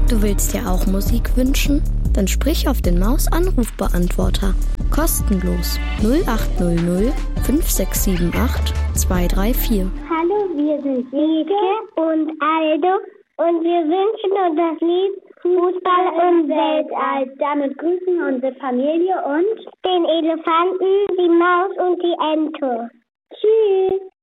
Du willst dir auch Musik wünschen? Dann sprich auf den Maus-Anrufbeantworter. Kostenlos 0800 5678 234. Hallo, wir sind Lieke und Aldo und wir wünschen uns das Lied Fußball im Weltall. Damit grüßen wir unsere Familie und den Elefanten, die Maus und die Ente. Tschüss.